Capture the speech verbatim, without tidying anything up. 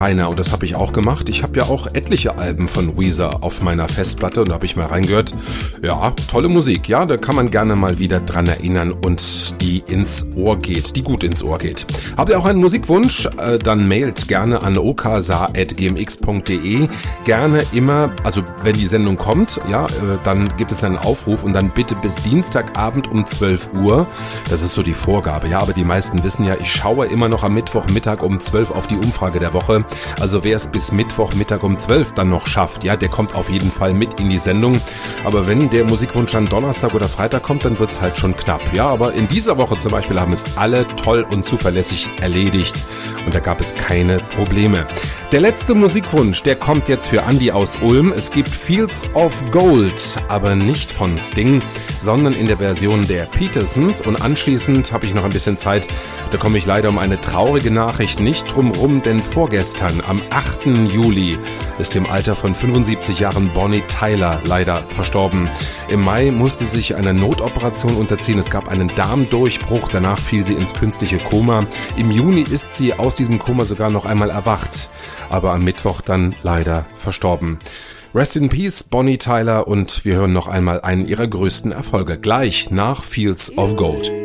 Einer, und das habe ich auch gemacht. Ich habe ja auch etliche Alben von Weezer auf meiner Festplatte und da habe ich mal reingehört. Ja, tolle Musik, ja, da kann man gerne mal wieder dran erinnern und die ins Ohr geht, die gut ins Ohr geht. Habt ihr auch einen Musikwunsch? Äh, dann mailt gerne an okasa at g m x punkt d e. Gerne immer, also wenn die Sendung kommt, ja, äh, dann gibt es einen Aufruf und dann bitte bis Dienstagabend um zwölf Uhr. Das ist so die Vorgabe, ja, aber die meisten wissen ja, ich schaue immer noch am Mittwochmittag um zwölf auf die Umfrage der Woche. Also wer es bis Mittwochmittag um zwölf dann noch schafft, ja, der kommt auf jeden Fall mit in die Sendung. Aber wenn der Musikwunsch an Donnerstag oder Freitag kommt, dann wird's halt schon knapp. Ja, aber in dieser Woche zum Beispiel haben es alle toll und zuverlässig erledigt und da gab es keine Probleme. Der letzte Musikwunsch, der kommt jetzt für Andi aus Ulm. Es gibt Fields of Gold, aber nicht von Sting, sondern in der Version der Petersons. Und anschließend habe ich noch ein bisschen Zeit, da komme ich leider um eine traurige Nachricht nicht drum rum, denn vorgestern, am achten Juli, ist im Alter von fünfundsiebzig Jahren Bonnie Tyler leider verstorben. Im Mai musste sie sich einer Notoperation unterziehen. Es gab einen Darmdurchbruch, danach fiel sie ins künstliche Koma. Im Juni ist sie aus diesem Koma sogar noch einmal erwacht, aber am Mittwoch dann leider verstorben. Rest in Peace, Bonnie Tyler, und wir hören noch einmal einen ihrer größten Erfolge, gleich nach Fields of Gold.